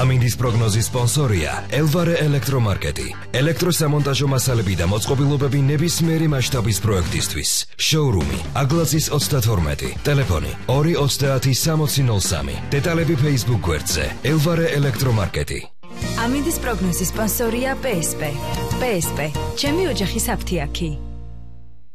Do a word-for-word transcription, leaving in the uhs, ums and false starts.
ამინდის პროგნოზის სპონსორია ელვარე ელექტრომარკეტი. ელექტროსამონტაჟო მასალები და მოწყობილობები ნებისმიერი მასშტაბის პროექტისთვის. შოურუმი აგლაზის ოცდათორმეტი. ტელეფონი ორი ოცდაათი სამოცი ნოლ სამი. დეტალები Facebook გვერდზე ელვარე ელექტრომარკეტი. ამინდის პროგნოზის სპონსორია პე ეს პე. პე ეს პე. ჩემი ოჯახის აფთიაქი.